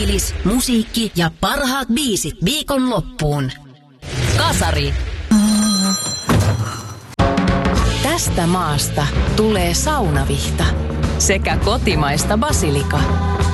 fiilis, musiikki ja parhaat biisit viikonloppuun. Kasari. Tästä maasta tulee saunavihta sekä kotimaista basilika.